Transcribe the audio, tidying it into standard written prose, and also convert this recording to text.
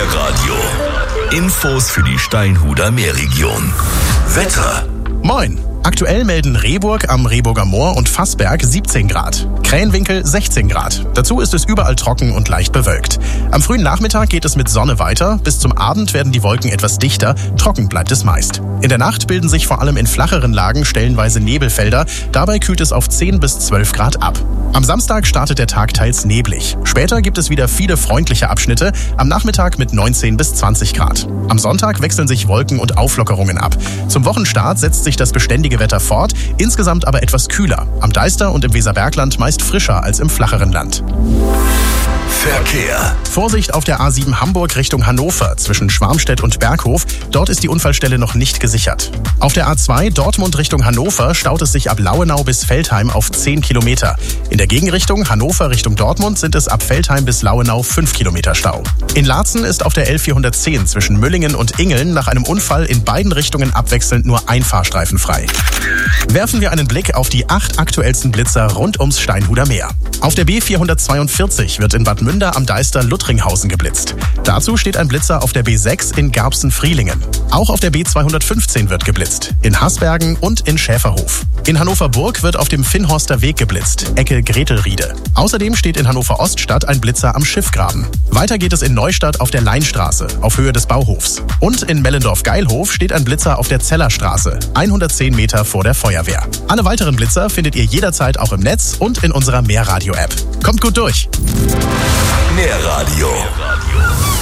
Nährradio. Infos für die Steinhuder Meerregion. Wetter. Moin! Aktuell melden Rehburg am Rehburger Moor und Fassberg 17 Grad. Krähenwinkel 16 Grad. Dazu ist es überall trocken und leicht bewölkt. Am frühen Nachmittag geht es mit Sonne weiter. Bis zum Abend werden die Wolken etwas dichter. Trocken bleibt es meist. In der Nacht bilden sich vor allem in flacheren Lagen stellenweise Nebelfelder. Dabei kühlt es auf 10 bis 12 Grad ab. Am Samstag startet der Tag teils neblig. Später gibt es wieder viele freundliche Abschnitte. Am Nachmittag mit 19 bis 20 Grad. Am Sonntag wechseln sich Wolken und Auflockerungen ab. Zum Wochenstart setzt sich das beständige Wetter fort, insgesamt aber etwas kühler. Am Deister und im Weserbergland meist frischer als im flacheren Land. Verkehr. Vorsicht auf der A7 Hamburg Richtung Hannover zwischen Schwarmstedt und Berghof. Dort ist die Unfallstelle noch nicht gesichert. Auf der A2 Dortmund Richtung Hannover staut es sich ab Lauenau bis Veltheim auf 10 Kilometer. In der Gegenrichtung Hannover Richtung Dortmund sind es ab Veltheim bis Lauenau 5 Kilometer Stau. In Laatzen ist auf der L410 zwischen Müllingen und Ingeln nach einem Unfall in beiden Richtungen abwechselnd nur ein Fahrstreifen frei. Werfen wir einen Blick auf die 8 aktuellsten Blitzer rund ums Steinhuder Meer. Auf der B442 wird in Bad Münder am Deister Luttringhausen geblitzt. Dazu steht ein Blitzer auf der B6 in Garbsen-Frielingen. Auch auf der B215 wird geblitzt, in Hasbergen und in Schäferhof. In Hannover-Burg wird auf dem Finnhorster Weg geblitzt, Ecke Gretelriede. Außerdem steht in Hannover-Oststadt ein Blitzer am Schiffgraben. Weiter geht es in Neustadt auf der Leinstraße, auf Höhe des Bauhofs. Und in Mellendorf-Geilhof steht ein Blitzer auf der Zellerstraße, 110 Meter vor der Feuerwehr. Alle weiteren Blitzer findet ihr jederzeit auch im Netz und in unserer Meerradio-App. Kommt gut durch! Nährradio.